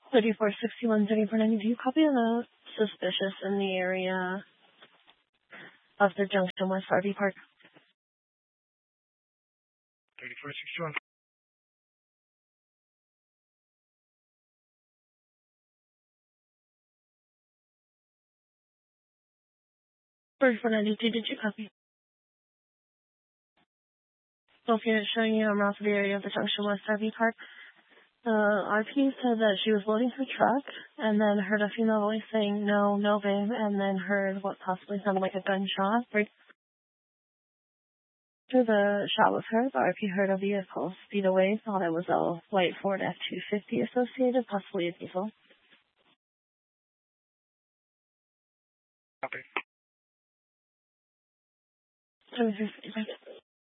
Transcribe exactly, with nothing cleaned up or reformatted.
thirty-four sixty-one, thirty-four ninety, do you copy the suspicious in the area of the Junction West R V Park? thirty-four sixty-one. thirty-four ninety-two, did you copy? Okay, showing you around the area of the Junction West R V Park. The R P said that she was loading her truck and then heard a female voice saying, no, no, babe, and then heard what possibly sounded like a gunshot. Right after the shot was heard, the R P heard a vehicle speed away, thought it was a white Ford F two fifty associated, possibly a diesel. Copy. seventy-three fifty-five.